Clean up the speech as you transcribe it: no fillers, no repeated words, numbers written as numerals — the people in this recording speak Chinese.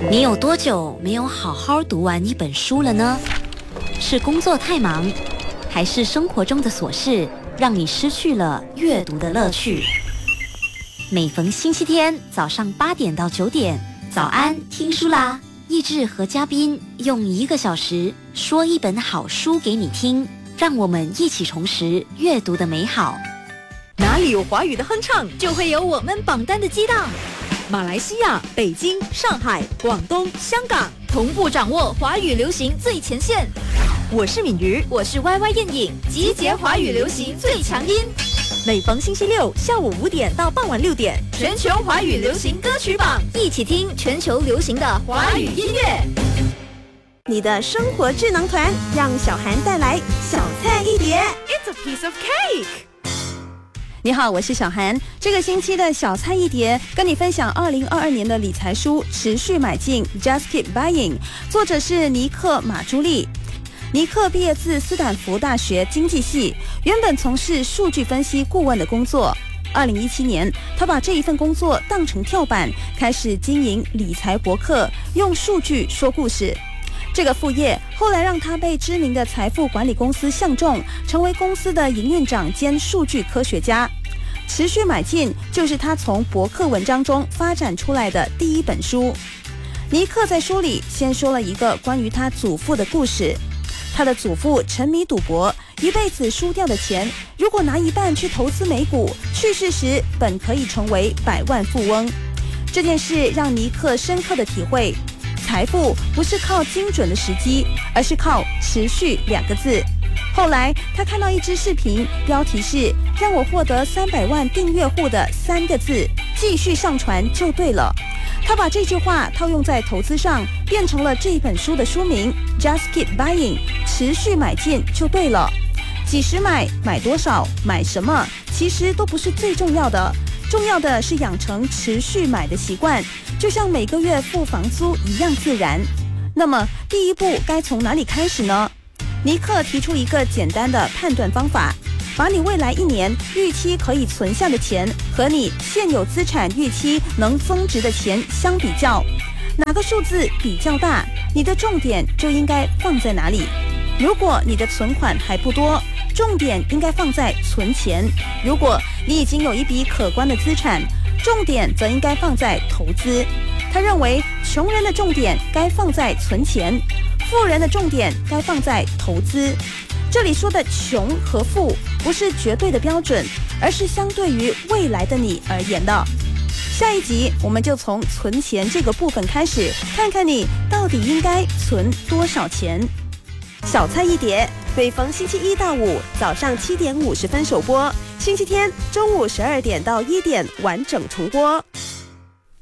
你有多久没有好好读完一本书了呢？是工作太忙，还是生活中的琐事让你失去了阅读的乐趣？每逢星期天早上8点到9点，早安听书啦！益智和嘉宾用1个小时说一本好书给你听，让我们一起重拾阅读的美好。 哪里有华语的哼唱， 就会有我们榜单的激荡。 马来西亚、北京、上海、广东、香港同步掌握华语流行最前线。 我是敏瑜， 我是 YY 燕影，集结华语流行最强音。 每逢星期六下午5点到傍晚6点， 全球华语流行歌曲榜，一起听全球流行的华语音乐。 你的生活智囊团，让小涵带来小菜一碟。 It's a piece of cake。 你好，我是小涵。这个星期的小菜一碟，跟你分享2022年的理财书《持续买进 Just Keep Buying》，作者是尼克马朱利。尼克毕业自斯坦福大学经济系，原本从事数据分析顾问的工作。2017年，他把这一份工作当成跳板，开始经营理财博客，用数据说故事。这个副业后来让他被知名的财富管理公司相中，成为公司的营运长兼数据科学家。持续买进就是他从博客文章中发展出来的第一本书。尼克在书里先说了一个关于他祖父的故事。他的祖父沉迷赌博，一辈子输掉的钱，如果拿一半去投资美股，去世时本可以成为100万富翁。这件事让尼克深刻的体会，财富不是靠精准的时机，而是靠持续2个字。后来他看到一支视频，标题是让我获得300万订阅户的3个字，继续上传就对了。他把这句话套用在投资上，变成了这本书的书名 Just Keep Buying， 持续买进就对了。几时买，买多少，买什么，其实都不是最重要的，重要的是养成持续买的习惯，就像每个月付房租一样自然。那么第一步该从哪里开始呢？尼克提出一个简单的判断方法，把你未来1年预期可以存下的钱和你现有资产预期能增值的钱相比较，哪个数字比较大，你的重点就应该放在哪里。如果你的存款还不多，重点应该放在存钱；如果你已经有一笔可观的资产，重点则应该放在投资。他认为穷人的重点该放在存钱，富人的重点该放在投资。这里说的穷和富不是绝对的标准，而是相对于未来的你而言的。下一集我们就从存钱这个部分开始，看看你到底应该存多少钱。小菜一碟，每逢星期1到5早上7点50分首播，星期天中午12点到1点完整重播。